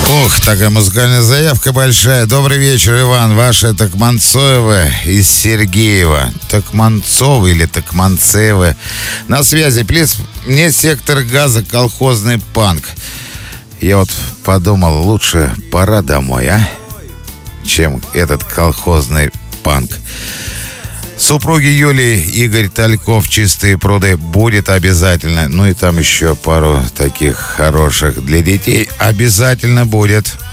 Ох, такая музыкальная заявка большая. Добрый вечер, Иван. Ваша Токманцоева из Сергеева. Токманцовы или Токманцевы. На связи, плиз. Мне сектор газа, колхозный панк. Я вот подумал, лучше пора домой, чем этот колхозный панк. Супруги Юлии, Игорь Тальков, «Чистые пруды» будет обязательно. Ну и там еще пару таких хороших для детей обязательно будет.